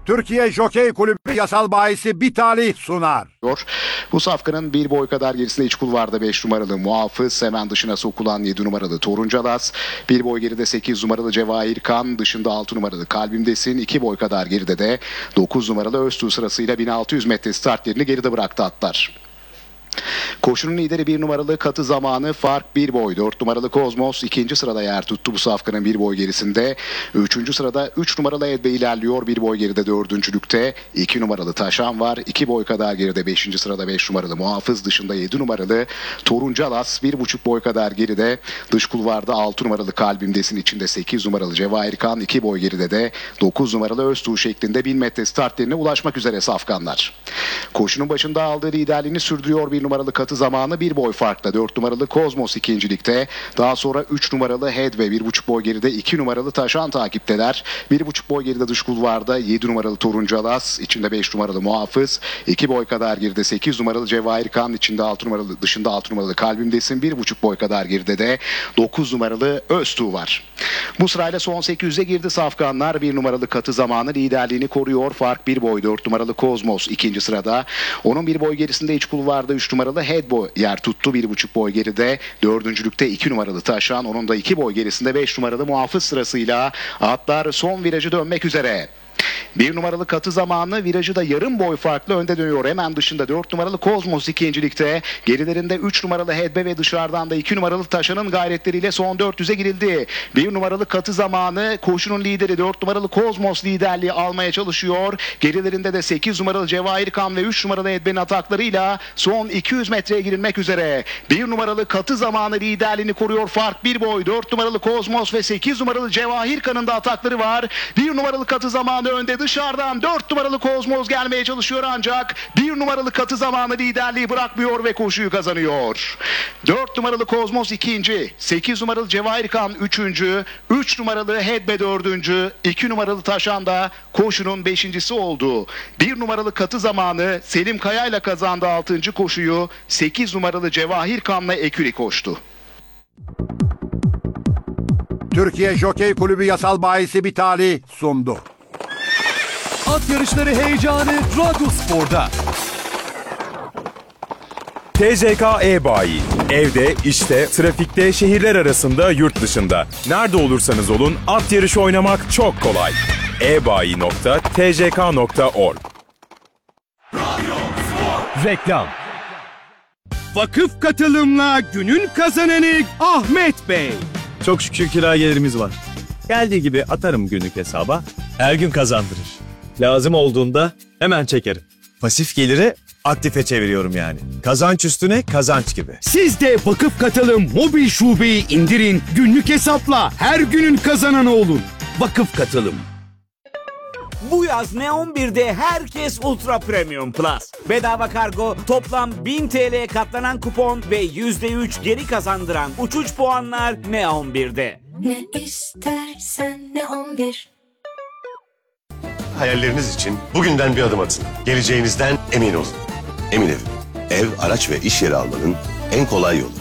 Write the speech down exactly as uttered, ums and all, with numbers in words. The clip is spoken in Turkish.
Türkiye Jokey Kulübü yasal bahisi bir talih sunar. Bu safkanın bir boy kadar gerisinde iç kulvarda beş numaralı Muhafız, hemen dışına sokulan yedi numaralı Toruncalas, bir boy geride sekiz numaralı Cevahir Kan, dışında altı numaralı Kalbimdesin, iki boy kadar geride de dokuz numaralı Öztuğ sırasıyla bin altı yüz metre start yerini geride bıraktı atlar. Koşunun lideri bir numaralı Katı Zamanı, fark bir boy. dört numaralı Kozmos ikinci sırada yer tuttu bu safkanın bir boy gerisinde. üçüncü sırada üç numaralı Edbe ilerliyor, bir boy geride dördüncülükte. iki numaralı Taşan var, iki boy kadar geride beşinci sırada beş numaralı Muhafız, dışında yedi numaralı Toruncalas, bir buçuk boy kadar geride. Dış kulvarda altı numaralı Kalbimdesin, içinde sekiz numaralı Cevahir Kan, iki boy geride de dokuz numaralı Öztuğ şeklinde bin metre startlerine ulaşmak üzere safkanlar. Koşunun başında aldığı liderliğini sürdürüyor bir numaralı Katı Zamanı, bir boy farkla. dört numaralı Kozmos ikincilikte. Daha sonra üç numaralı Head ve bir buçuk boy geride iki numaralı Taşan takipteler. bir buçuk boy geride dış kulvarda yedi numaralı Toruncalas, içinde beş numaralı Muhafız, iki boy kadar geride sekiz numaralı Cevahir Kan, içinde altı numaralı, dışında altı numaralı Kalbimdesin, bir buçuk boy kadar geride de dokuz numaralı Öztuğ var. Bu sırayla son sekiz yüze girdi safkanlar. bir numaralı Katı Zamanı liderliğini koruyor. Fark bir boy. dört numaralı Kozmos ikinci sırada. Onun bir boy gerisinde iç kulvarda üç numaralı Headboy yer tuttu. bir buçuk boy geride. dördüncülükte iki numaralı Taşan. Onun da iki boy gerisinde beş numaralı Muhafız sırasıyla atlar son virajı dönmek üzere. bir numaralı Katı Zamanı virajı da yarım boy farklı önde dönüyor. Hemen dışında dört numaralı Kozmos ikincilikte. Gerilerinde üç numaralı Hedbe ve dışarıdan da iki numaralı Taşan'ın gayretleriyle son dört yüze girildi. bir numaralı Katı Zamanı koşunun lideri, dört numaralı Kozmos liderliği almaya çalışıyor. Gerilerinde de sekiz numaralı Cevahir Kan ve üç numaralı Hedbe'nin ataklarıyla son iki yüz metreye girilmek üzere. bir numaralı Katı Zamanı liderliğini koruyor. Fark bir boy. dört numaralı Kozmos ve sekiz numaralı Cevahir Kan'ın da atakları var. bir numaralı Katı Zamanı önde, dışarıdan dört numaralı Kozmos gelmeye çalışıyor ancak bir numaralı Katı Zamanı liderliği bırakmıyor ve koşuyu kazanıyor. dört numaralı Kozmos ikinci, sekiz numaralı Cevahir Kan üçüncü, üç numaralı Hedbe dördüncü, iki numaralı Taşan da koşunun beşincisi oldu. bir numaralı Katı Zamanı Selim Kaya ile kazandı altıncı koşuyu. sekiz numaralı Cevahir Kan'la eküri koştu. Türkiye Jokey Kulübü yasal bahisi bir talih sundu. At yarışları heyecanı Radyospor'da. T J K E-Bayi. Evde, işte, trafikte, şehirler arasında, yurt dışında. Nerede olursanız olun at yarışı oynamak çok kolay. e bayi nokta t j k nokta org. Reklam. Vakıf katılımla günün kazananı Ahmet Bey. Çok şükür kira gelirimiz var. Geldiği gibi atarım günlük hesaba. Her gün kazandırır. Lazım olduğunda hemen çekerim. Pasif geliri aktife çeviriyorum yani. Kazanç üstüne kazanç gibi. Siz de Vakıf Katılım mobil şubeyi indirin. Günlük hesapla her günün kazananı olun. Vakıf Katılım. Bu yaz Neon birde herkes Ultra Premium Plus. Bedava kargo, toplam bin T L'ye katlanan kupon ve yüzde üç geri kazandıran uçuş puanlar Neon birde. Ne istersen Neon bir. Hayalleriniz için bugünden bir adım atın. Geleceğinizden emin olun. Emin Ev. Ev, araç ve iş yeri almanın en kolay yolu.